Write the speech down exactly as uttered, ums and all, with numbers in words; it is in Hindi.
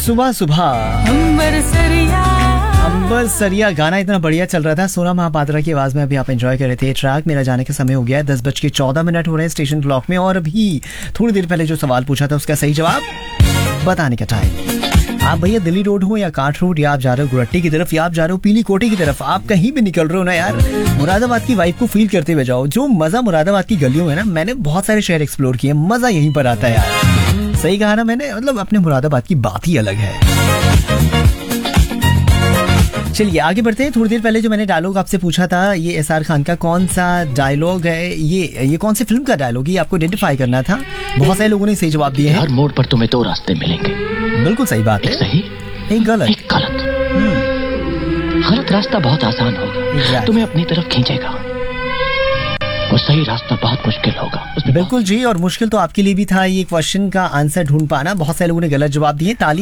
सुबह सुबह अंबर सरिया अंबर सरिया गाना इतना बढ़िया चल रहा था। सोना महापात्रा की आवाज में अभी आप एंजॉय कर रहे थे ट्रैक। मेरा जाने का समय हो गया है, दस बज के चौदह मिनट हो रहे हैं स्टेशन क्लॉक में। और अभी थोड़ी देर पहले जो सवाल पूछा था उसका सही जवाब बताने का टाइम। आप भैया दिल्ली रोड हो या काठ रोड, या आप जा रहे हो गुरट्टी की तरफ, या आप जा रहे हो पीली कोठी की तरफ, आप कहीं भी निकल रहे हो ना यार, मुरादाबाद की वाइब को फील करते हुए जाओ। जो मजा मुरादाबाद की गलियों में ना, मैंने बहुत सारे शहर एक्सप्लोर किए, मजा यहीं पर आता है यार। सही कहा ना मैंने, मतलब अपने मुरादाबाद की बात ही अलग है। चलिए आगे बढ़ते हैं। थोड़ी देर पहले जो मैंने डायलॉग आपसे पूछा था, ये एस आर खान का कौन सा डायलॉग है, ये ये कौन सी फिल्म का डायलॉग, ये आपको आइडेंटिफाई करना था। बहुत सारे लोगों ने सही जवाब दिए हैं। हर मोड़ पर तुम्हें दो रास्ते मिलेंगे, बिल्कुल सही बात है। एक सही, एक गलत। एक गलत। गलत रास्ता बहुत आसान होगा, Exactly. तुम्हें अपनी तरफ खींचेगा। वो सही रास्ता बहुत मुश्किल होगा। उसमें बिल्कुल जी, और मुश्किल तो आपके लिए भी था ये क्वेश्चन का आंसर ढूंढ पाना। बहुत सारे लोगों ने गलत जवाब दिए। ताली